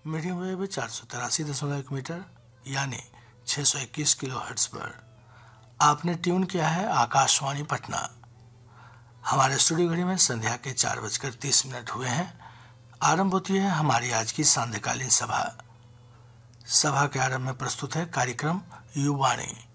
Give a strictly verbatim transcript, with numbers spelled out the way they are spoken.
Medium wave चार सौ तिरासी दशमलव एक मीटर यानी छः सौ इक्कीस किलो हर्ट्ज पर आपने ट्यून किया है आकाशवाणी पटना। हमारे स्टूडियो घड़ी में संध्या के चार बजकर तीस मिनट हुए हैं। आरंभ होती है हमारी आज की सांध्यकालीन सभा। सभा के आरंभ में प्रस्तुत है कार्यक्रम युवाणी।